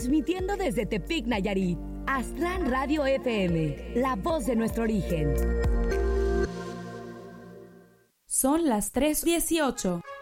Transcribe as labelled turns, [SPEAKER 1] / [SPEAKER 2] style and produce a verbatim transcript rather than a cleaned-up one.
[SPEAKER 1] Transmitiendo desde Tepic, Nayarit, Aztlán Radio F M, la voz de nuestro origen.
[SPEAKER 2] Son las tres dieciocho.